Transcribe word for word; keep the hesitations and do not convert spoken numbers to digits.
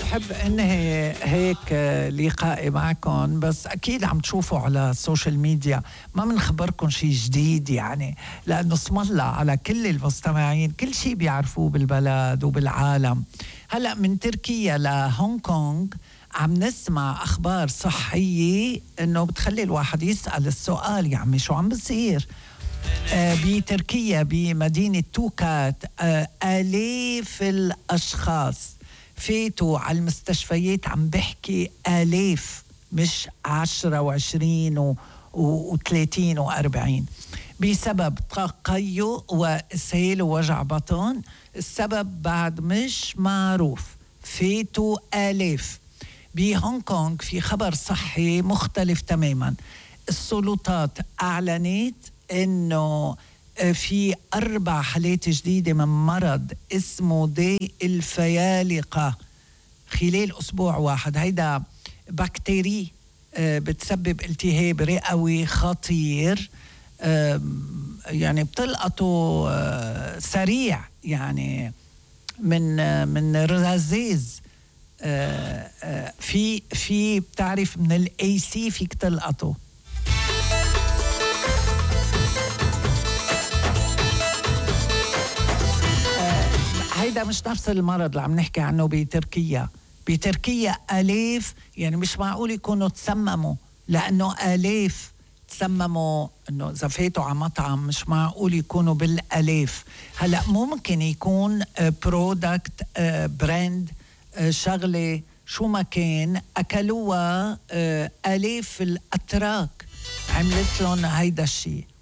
بحب انهي هيك لقائي معكم، بس اكيد عم تشوفوا على السوشيال ميديا، ما بنخبركم شيء جديد يعني، لانه اسم الله على كل المستمعين كل شيء بيعرفوه بالبلد وبالعالم. هلا من تركيا لهونغ كونغ عم نسمع اخبار صحيه انه بتخلي الواحد يسال السؤال، يا عمي شو عم بصير؟ آه بتركيا بمدينه توكات آه آلاف الاشخاص فاتوا على المستشفيات، عم بحكي آلاف مش عشرة وعشرين وثلاثين وأربعين، بسبب تقيؤ وإسهال ووجع بطن. السبب بعد مش معروف، فاتوا آلاف. بهونغ كونغ في خبر صحي مختلف تماما. السلطات أعلنت إنه في أربع حالات جديدة من مرض اسمه داء الفيالقة خلال أسبوع واحد. هيدا بكتيري بتسبب التهاب رئوي خطير، يعني بتلقطه سريع، يعني من من رذاذ في في بتعرف من الاي سي فيك تلقطه. هيدا مش نفس المرض اللي عم نحكي عنه بتركيا. بتركيا آلاف، يعني مش معقول يكونوا تسمموا، لأنه آلاف تسمموا إنه إذا فاتوا على مطعم مش معقول يكونوا بالآلاف. هلأ ممكن يكون برودكت براند شغلة شو ما كان أكلوها آلاف الأتراك عملت لهم هيدا الشيء.